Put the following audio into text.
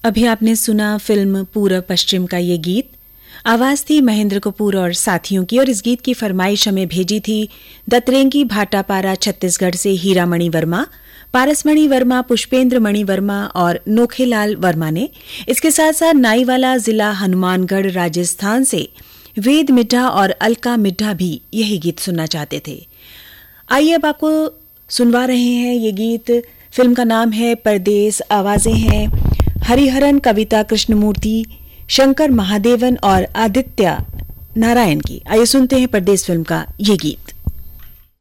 अभी आपने सुना फिल्म पूरब पश्चिम का ये गीत। आवाज थी महेंद्र कपूर और साथियों की, और इस गीत की फरमाइश हमें भेजी थी दतरेंगी भाटापारा छत्तीसगढ़ से हीरामणि वर्मा, पारसमणि वर्मा, पुष्पेंद्र मणि वर्मा और नोखेलाल वर्मा ने। इसके साथ साथ नाईवाला जिला हनुमानगढ़ राजस्थान से वेद मिड्ढा और अलका मिड्ढा भी यही गीत सुनना चाहते थे। आइए अब आपको सुनवा रहे हैं ये गीत। फिल्म का नाम है परदेस। आवाजें हैं हरिहरन, कविता कृष्णमूर्ति, शंकर महादेवन और आदित्य नारायण की। आइए सुनते हैं परदेस फिल्म का ये गीत।